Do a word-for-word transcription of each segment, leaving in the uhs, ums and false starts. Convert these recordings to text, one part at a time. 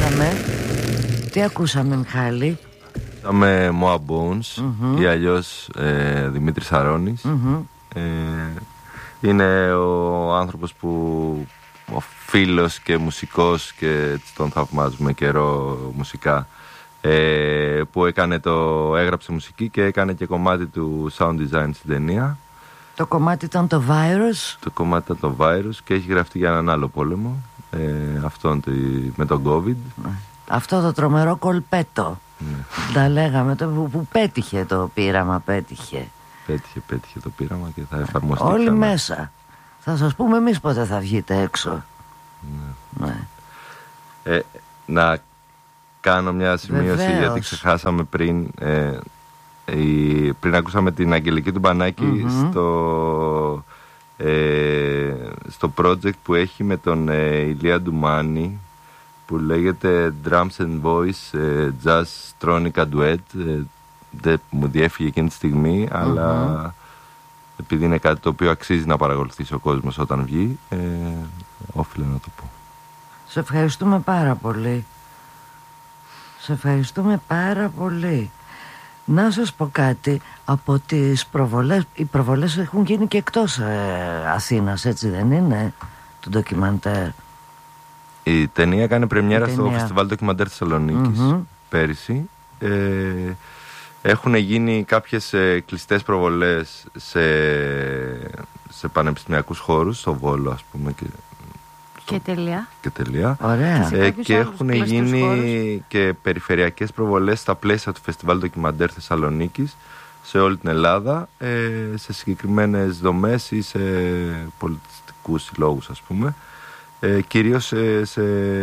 ακούσαμε? Τι ακούσαμε, Μιχάλη? Ακούσαμε Moa Bones, mm-hmm. ή αλλιώς ε, Δημήτρης Αρώνης. Mm-hmm. ε, Είναι ο άνθρωπος που, ο φίλος και μουσικός, και τον θαυμάζουμε καιρό μουσικά, ε, που έκανε το, έγραψε μουσική και έκανε και κομμάτι του sound design στην ταινία. Το κομμάτι ήταν το Virus. Το κομμάτι ήταν το Virus και έχει γραφτεί για έναν άλλο πόλεμο, ε, αυτόν τη, με τον COVID. Αυτό το τρομερό κολπέτο, ναι. Τα λέγαμε, το που, που πέτυχε το πείραμα, πέτυχε. Πέτυχε, πέτυχε το πείραμα και θα εφαρμοστεί. Όλοι ξανά μέσα. Θα σας πούμε εμείς πότε θα βγείτε έξω. Ναι. Ναι. Ε, να κάνω μια σημείωση. Βεβαίως. Γιατί ξεχάσαμε πριν, ε, η, πριν ακούσαμε την Αγγελική του Μπανάκη mm-hmm. στο, ε, στο project που έχει με τον ε, Ηλία Ντουμάνη, που λέγεται Drums and Voice ε, Jazz Tronica Duet. ε, δεν μου διέφυγε εκείνη τη στιγμή, mm-hmm. αλλά επειδή είναι κάτι το οποίο αξίζει να παρακολουθήσει ο κόσμος όταν βγει, ε, όφιλε να το πω. Σε ευχαριστούμε πάρα πολύ. Σε ευχαριστούμε πάρα πολύ. Να σας πω κάτι. Από τις προβολές, οι προβολές έχουν γίνει και εκτός ε, Αθήνας, έτσι δεν είναι, του ντοκιμαντέρ? Η ταινία έκανε πρεμιέρα στο Φεστιβάλ Ντοκιμαντέρ Θεσσαλονίκης mm-hmm. πέρυσι. ε, Έχουν γίνει κάποιες ε, κλειστές προβολές σε, σε πανεπιστημιακούς χώρους, στο Βόλο ας πούμε και, στο, και τελεία, και, τελεία. Ωραία. Ε, και έχουν γίνει χώρους. Και περιφερειακές προβολές στα πλαίσια του Φεστιβάλ Ντοκιμαντέρ Θεσσαλονίκης σε όλη την Ελλάδα, ε, σε συγκεκριμένες δομές ή σε πολιτιστικούς συλλόγους ας πούμε, ε, κυρίως σε, σε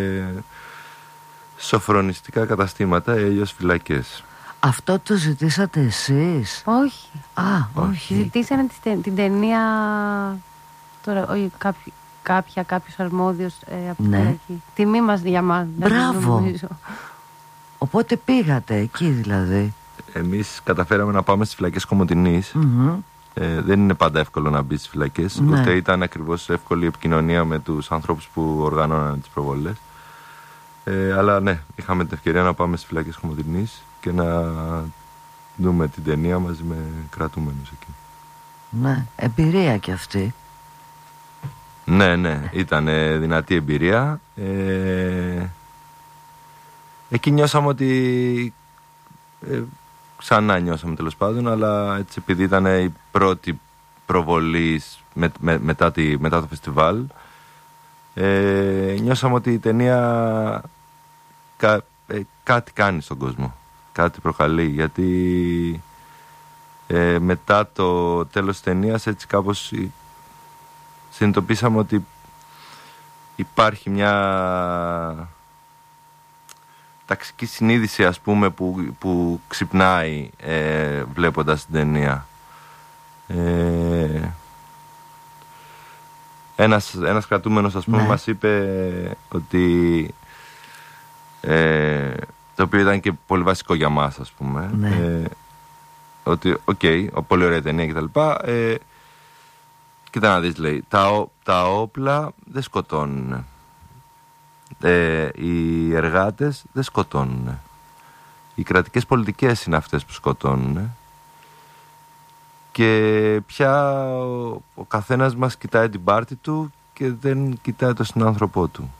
σοφρονιστικά καταστήματα ή αλλιώς φυλακές. Αυτό το ζητήσατε εσείς? Όχι. Α, όχι. Ζητήσανε την, την ταινία τώρα, όχι, κάποιο, κάποια, κάποιος αρμόδιος ε, από ναι. την αρχή. Τιμή μας για μας. Μπράβο. Οπότε πήγατε εκεί δηλαδή? Εμείς καταφέραμε να πάμε στις φυλακές Κομοτηνής. Mm-hmm. ε, Δεν είναι πάντα εύκολο να μπει στις φυλακές, ναι. Ούτε ήταν ακριβώς εύκολη η επικοινωνία με τους ανθρώπους που οργανώναν τις προβολές, ε, αλλά ναι, είχαμε την ευκαιρία να πάμε στις φυλακές Κομοτηνής και να δούμε την ταινία μαζί με κρατούμενους εκεί. Ναι, εμπειρία κι αυτή. Ναι, ναι, ήταν ε, δυνατή εμπειρία. ε, Εκεί νιώσαμε ότι ε, ξανά νιώσαμε τέλος πάντων, αλλά έτσι επειδή ήταν η πρώτη προβολή με, με, μετά, τη, μετά το φεστιβάλ, ε, νιώσαμε ότι η ταινία κα, ε, κάτι κάνει στον κόσμο, κάτι προκαλεί, γιατί ε, μετά το τέλος της ταινίας έτσι κάπως συνειδητοποίησαμε ότι υπάρχει μια ταξική συνείδηση ας πούμε που, που ξυπνάει ε, βλέποντας την ταινία. ε, ένας, ένας κρατούμενος ας πούμε ναι. μας είπε ότι ε, το οποίο ήταν και πολύ βασικό για μας ας πούμε, ναι. ε, ότι οκ, okay, πολύ ωραία ταινία και τα λοιπά, ε, κοίτα να δεις, λέει, τα, τα όπλα δεν σκοτώνουν, ε, οι εργάτες δεν σκοτώνουν, οι κρατικές πολιτικές είναι αυτές που σκοτώνουν, και πια ο, ο καθένας μας κοιτάει την πάρτη του και δεν κοιτάει τον συνάνθρωπό του.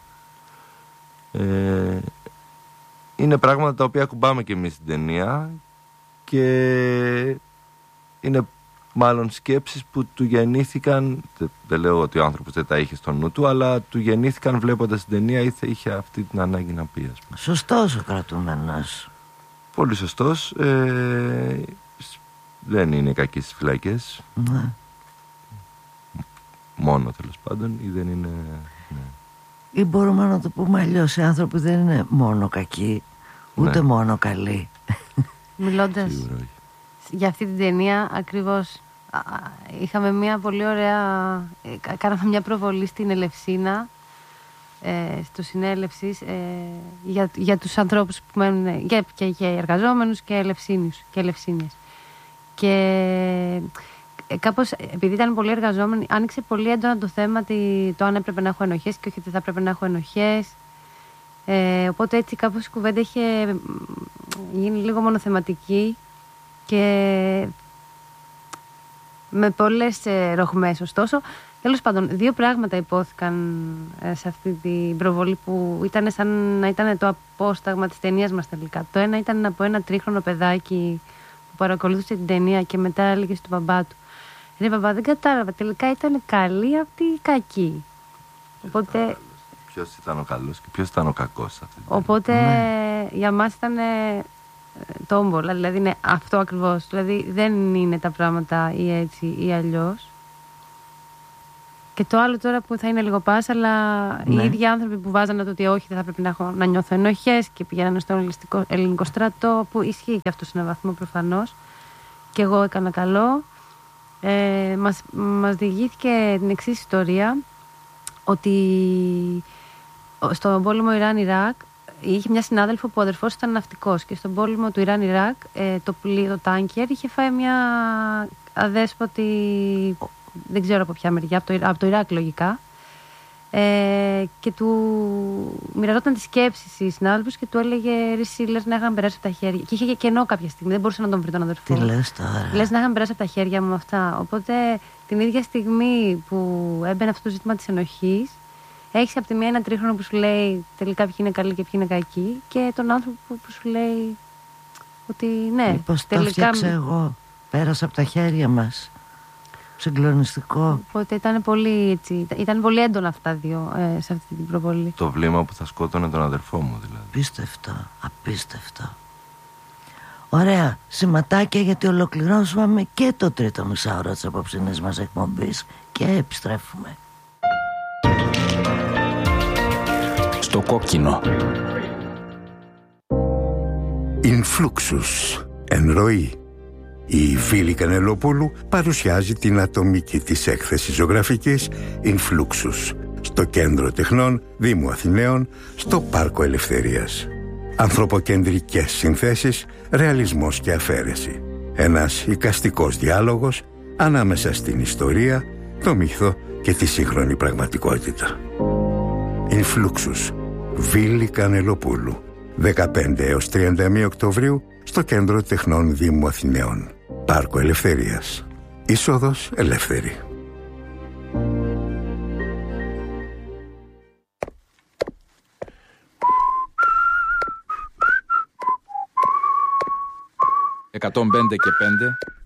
ε, Είναι πράγματα τα οποία κουμπάμε και εμείς στην ταινία και είναι μάλλον σκέψεις που του γεννήθηκαν, δεν, δεν λέω ότι ο άνθρωπος δεν τα είχε στο νου του, αλλά του γεννήθηκαν βλέποντας την ταινία ή είχε αυτή την ανάγκη να πει, ας πούμε. Σωστός ο κρατούμενος. Πολύ σωστός. ε, Δεν είναι κακή στις φυλακές. Ναι. Μόνο τέλος πάντων, ή δεν είναι, ναι. Ή μπορούμε να το πούμε αλλιώς, οι άνθρωποι δεν είναι μόνο κακοί, ούτε ναι. μόνο καλοί. Μιλώντας για αυτή την ταινία, ακριβώς είχαμε μια πολύ ωραία, κάναμε μια προβολή στην Ελευσίνα, ε, στο συνέλευσης, ε, για, για τους ανθρώπους που μένουν, για, και για εργαζόμενους και Ελευσίνιους και Ελευσίνιες. Και ε, κάπως, επειδή ήταν πολύ εργαζόμενοι, άνοιξε πολύ έντονα το θέμα, τη, το αν έπρεπε να έχω ενοχές και όχι ότι θα έπρεπε να έχω ενοχές. Ε, οπότε έτσι κάπως η κουβέντα είχε γίνει λίγο μονοθεματική και με πολλές ε, ροχμές. Ωστόσο, τέλος πάντων, δύο πράγματα υπόθηκαν ε, σε αυτή την προβολή που ήταν σαν να ήταν το απόσταγμα της ταινίας μας τελικά. Το ένα ήταν από ένα τρίχρονο παιδάκι που παρακολούθησε την ταινία και μετά έλεγε στον μπαμπά του: «Ρε μπαμπά, δεν κατάλαβα, τελικά ήταν καλή αυτή η κακή». Οπότε... Ποιος ήταν ο καλός και ποιος ήταν ο κακός αυτή την Οπότε ναι. για μας ήταν ε, τόμπολα, δηλαδή είναι αυτό ακριβώς. Δηλαδή δεν είναι τα πράγματα ή έτσι ή αλλιώς. Και το άλλο τώρα που θα είναι λίγο πας, αλλά ναι. οι ίδιοι άνθρωποι που βάζανε το ότι όχι, δεν θα πρέπει να, έχω, να νιώθω ενοχές και πηγαίνανε στον ελληνικό στρατό, που ισχύει και αυτό σε έναν βαθμό προφανώς. Και εγώ έκανα καλό. Ε, μας, μας διηγήθηκε την εξής ιστορία, ότι στον πόλεμο Ιράν-Ιράκ είχε μια συνάδελφο που ο αδερφός ήταν ναυτικός και στον πόλεμο του Ιράν-Ιράκ ε, το πλοίο, το τάνκερ, είχε φάει μια αδέσποτη, δεν ξέρω από ποια μεριά, από το, από το Ιράκ λογικά, ε, και του μοιραζόταν τις σκέψεις η συνάδελφος και του έλεγε: «Ρίση, λες να είχαν περάσει από τα χέρια». Και είχε και κενό κάποια στιγμή, δεν μπορούσε να τον βρει τον αδερφό. Τι λες τώρα? Λες να είχαν περάσει από τα χέρια μου αυτά. Οπότε την ίδια στιγμή που έμπαινε αυτό το ζήτημα της ενοχής, έχεις από τη μία ένα τρίχρονο που σου λέει τελικά ποιοι είναι καλοί και ποιοι είναι κακοί, και τον άνθρωπο που σου λέει ότι ναι, μήπως τελικά... το φτιάξα εγώ, πέρασα από τα χέρια μας. Συγκλονιστικό. Οπότε ήταν πολύ, έτσι, ήταν πολύ έντονα αυτά δύο ε, σε αυτή την προβολή. Το βλέμμα που θα σκότωνε τον αδερφό μου δηλαδή. Απίστευτο, απίστευτο. Ωραία, σηματάκια, γιατί ολοκληρώσαμε και το τρίτο μισάωρο της απόψινής μας εκπομπής και επιστρέφουμε. Στο κόκκινο. Ινφλούξους, εν ροή. Η Φίλη Κανελοπούλου παρουσιάζει την ατομική της έκθεση ζωγραφικής Ινφλούξους στο Κέντρο Τεχνών Δήμου Αθηναίων, στο Πάρκο Ελευθερίας. Ανθρωποκεντρικές συνθέσεις, ρεαλισμός και αφαίρεση. Ένας εικαστικός διάλογος ανάμεσα στην ιστορία, το μύθο και τη σύγχρονη πραγματικότητα. Ινφλούξους, Φίλη Κανελοπούλου, δεκαπέντε έως τριάντα μία Οκτωβρίου στο Κέντρο Τεχνών Δήμου Αθηναίων. Πάρκο Ελευθερίας. Είσοδος ελεύθερη. εκατόν πέντε και πέντε